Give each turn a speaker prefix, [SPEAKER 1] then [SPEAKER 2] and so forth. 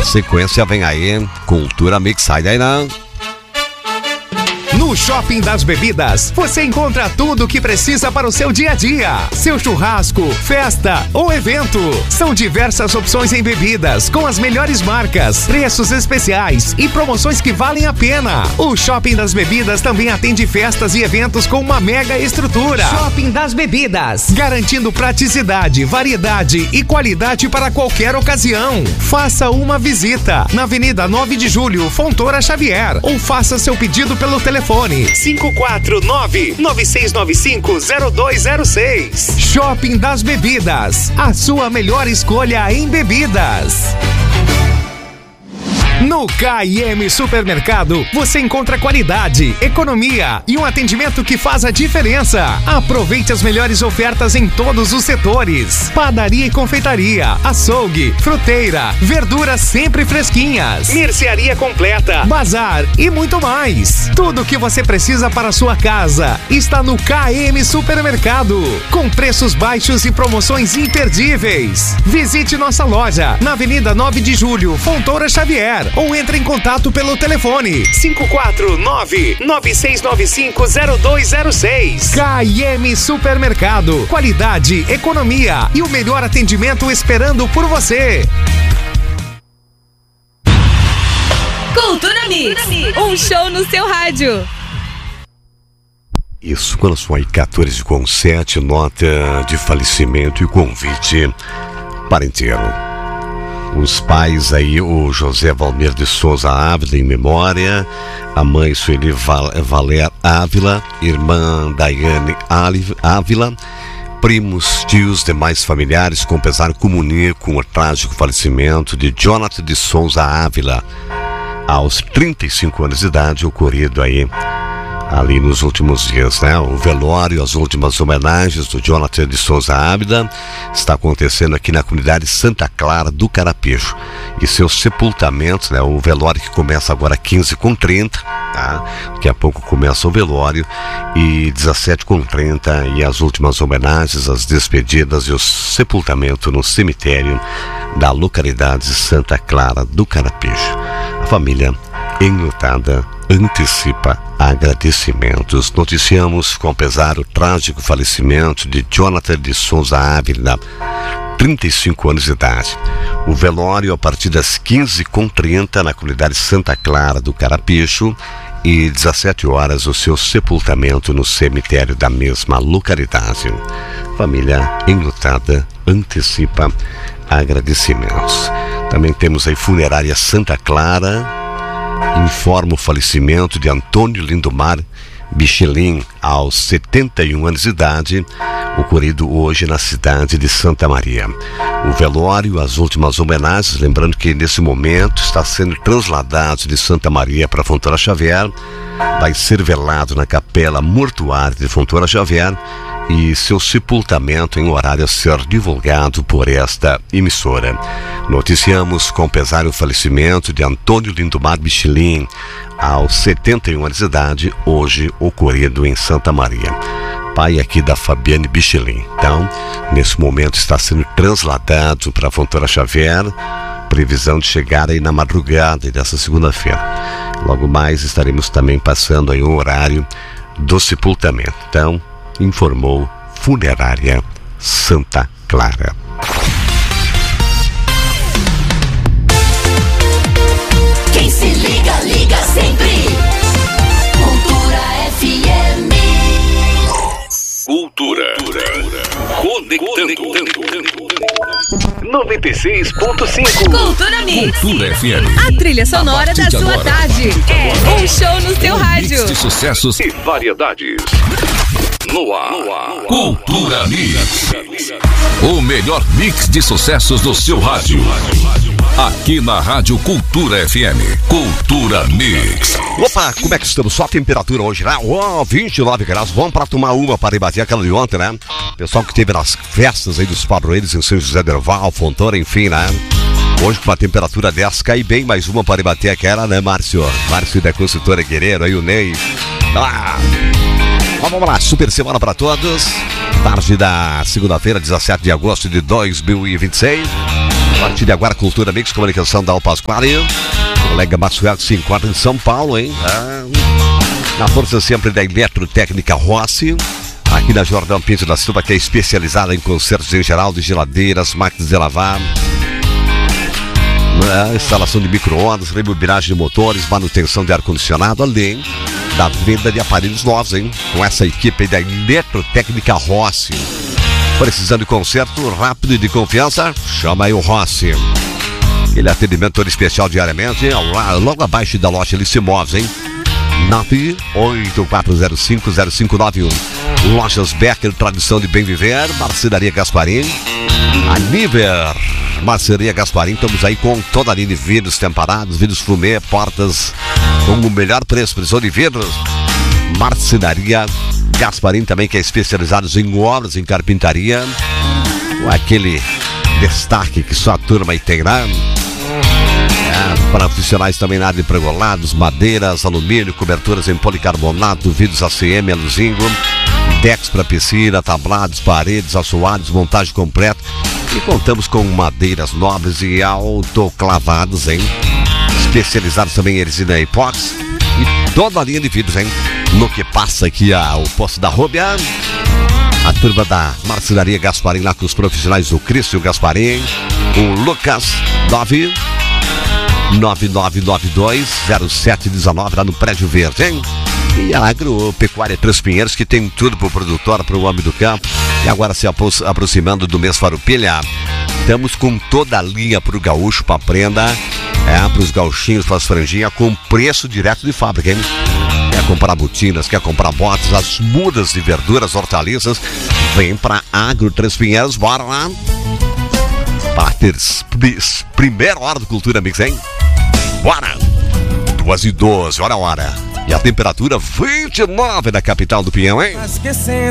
[SPEAKER 1] sequência vem aí, Cultura Mix, sai daí não.
[SPEAKER 2] No Shopping das Bebidas, você encontra tudo o que precisa para o seu dia a dia. Seu churrasco, festa ou evento. São diversas opções em bebidas, com as melhores marcas, preços especiais e promoções que valem a pena. O Shopping das Bebidas também atende festas e eventos com uma mega estrutura. Shopping das Bebidas, garantindo praticidade, variedade e qualidade para qualquer ocasião. Faça uma visita na Avenida 9 de Julho, Fontoura Xavier, ou faça seu pedido pelo telefone 549-9695-0206. Shopping das Bebidas, a sua melhor escolha em bebidas. No K&M Supermercado, você encontra qualidade, economia e um atendimento que faz a diferença. Aproveite as melhores ofertas em todos os setores. Padaria e confeitaria, açougue, fruteira, verduras sempre fresquinhas, mercearia completa, bazar e muito mais. Tudo o que você precisa para a sua casa está no K&M Supermercado, com preços baixos e promoções imperdíveis. Visite nossa loja na Avenida 9 de Julho, Fontoura Xavier, ou entre em contato pelo telefone 549-9695-0206. K&M Supermercado, qualidade, economia e o melhor atendimento esperando por você.
[SPEAKER 3] Cultura Mix, um show no seu rádio.
[SPEAKER 1] Isso, quando são aí 14h07, nota de falecimento e convite para enterro. Os pais aí, o José Valmir de Souza Ávila, em memória, a mãe Sueli Valer Ávila, irmã Daiane Ávila, primos, tios, demais familiares com pesar comunicam o trágico falecimento de Jonathan de Souza Ávila, aos 35 anos de idade, ocorrido aí ali nos últimos dias, né? O velório, as últimas homenagens do Jonathan de Souza Ávila está acontecendo aqui na comunidade Santa Clara do Carapicho. E seus sepultamentos, né? O velório que começa agora 15h30, tá? Daqui a pouco começa o velório, e 17h30 e as últimas homenagens, as despedidas e o sepultamento no cemitério da localidade Santa Clara do Carapicho. A família enlutada antecipa agradecimentos. Noticiamos com pesar o trágico falecimento de Jonathan de Souza Ávila, 35 anos de idade. O velório a partir das 15h30 na comunidade Santa Clara do Carapicho, e 17 horas o seu sepultamento no cemitério da mesma localidade. Família enlutada antecipa agradecimentos. Também temos aí Funerária Santa Clara, informa o falecimento de Antônio Lindomar Michelin, aos 71 anos de idade, ocorrido hoje na cidade de Santa Maria. O velório, as últimas homenagens, lembrando que nesse momento está sendo transladado de Santa Maria para Fontoura Xavier, vai ser velado na capela mortuária de Fontoura Xavier, e seu sepultamento em horário a ser divulgado por esta emissora. Noticiamos com pesar o falecimento de Antônio Lindomar Michelin, aos 71 anos de idade, hoje ocorrido em Santa Maria. Pai aqui da Fabiane Michelin. Então, nesse momento está sendo transladado para Fontoura Xavier, previsão de chegar aí na madrugada dessa segunda-feira. Logo mais estaremos também passando aí o horário do sepultamento. Então, informou Funerária Santa Clara.
[SPEAKER 4] Quem se liga, liga sempre. Cultura FM.
[SPEAKER 5] Cultura. Conectando. 96.5.
[SPEAKER 3] Cultura Mix.
[SPEAKER 5] Cultura FM.
[SPEAKER 3] A trilha sonora da sua
[SPEAKER 5] agora.
[SPEAKER 3] tarde. É um show no seu rádio.
[SPEAKER 5] Mix de sucessos e variedades. No ar. Cultura Mix. O melhor mix de sucessos do seu rádio. Aqui na Rádio Cultura FM. Cultura Mix.
[SPEAKER 1] Opa, como é que estamos? Só a temperatura hoje, né? 29 graus. Vamos pra tomar uma para rebater aquela de ontem, né? Pessoal que teve nas festas aí dos padroeiros em São José del Val, Fontoura, enfim, né? Hoje com a temperatura dessa, cai bem mais uma para rebater aquela, né, Márcio? Márcio da Consultora Guerreiro, aí o Ney. Vamos lá, super semana para todos. Tarde da segunda-feira, 17 de agosto de 2026. A partir de agora, Cultura Mix, comunicação da Pasquale. O colega Maxwell se encontra em São Paulo, hein? Na força sempre da Eletrotécnica Rossi. Aqui na Jordão Pinto da Silva, que é especializada em consertos em geral de geladeiras, máquinas de lavar, instalação de micro-ondas, rebobinagem de motores, manutenção de ar-condicionado, além da venda de aparelhos novos, hein? Com essa equipe aí da Eletrotécnica Rossi. Precisando de conserto rápido e de confiança? Chama aí o Rossi. Ele atendimento todo especial diariamente, logo abaixo da loja Alice Móveis, hein? 984050591. Lojas Becker, tradição de bem viver. Marcenaria Gasparim. A Niver Marcenaria Gasparim, estamos aí com toda a linha de vidros temperados, vidros fumê, portas com o melhor preço, precisão de vidros. Marcenaria Gasparim também, que é especializado em obras, em carpintaria, com aquele destaque que só a turma aí tem, né? Para profissionais também na área de pregolados, madeiras, alumínio, coberturas em policarbonato, vidros ACM, aluzinho, decks para piscina, tablados, paredes, assoalhos, montagem completa. E contamos com madeiras nobres e autoclavadas, hein? Especializados também em resina epóxi e toda a linha de vidros, hein? No que passa aqui o posto da Róbia, a turma da Marcenaria Gasparim, lá com os profissionais, o Cristian Gasparim, o Lucas 99920719, lá no Prédio Verde, hein? E a Agropecuária Três Pinheiros, que tem tudo pro produtor, pro homem do campo. E agora se aproximando do mês Farroupilha, estamos com toda a linha pro gaúcho, pra prenda, pros gauchinhos, pras franjinhas, com preço direto de fábrica, hein? Quer comprar botinas, quer comprar botas, as mudas de verduras, hortaliças, vem pra Agro Três Pinheiros, bora lá. Para ter primeira hora do Cultura Mix, hein? Bora! 2h12, olha a hora. E a temperatura 29 na capital do Pinhão, hein?